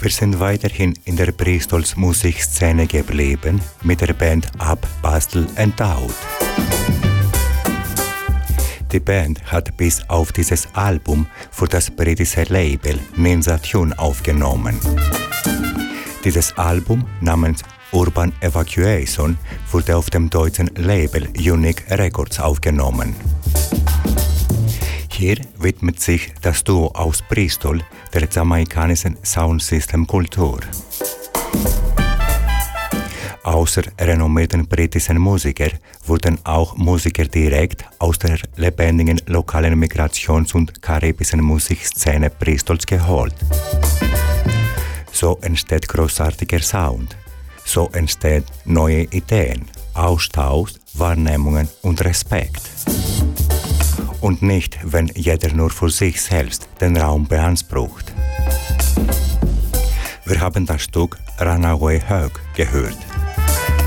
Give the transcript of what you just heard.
Wir sind weiterhin in der Bristols Musikszene geblieben mit der Band Ab Bastel and Out. Die Band hat bis auf dieses Album für das britische Label Ninja Tune aufgenommen. Dieses Album namens Urban Evacuation wurde auf dem deutschen Label Unique Records aufgenommen. Hier widmet sich das Duo aus Bristol der jamaikanischen Soundsystem-Kultur. Außer renommierten britischen Musikern wurden auch Musiker direkt aus der lebendigen lokalen Migrations- und karibischen Musikszene Bristols geholt. So entsteht großartiger Sound. So entstehen neue Ideen, Austausch, Wahrnehmungen und Respekt. Und nicht, wenn jeder nur für sich selbst den Raum beansprucht. Wir haben das Stück Runaway Hug gehört.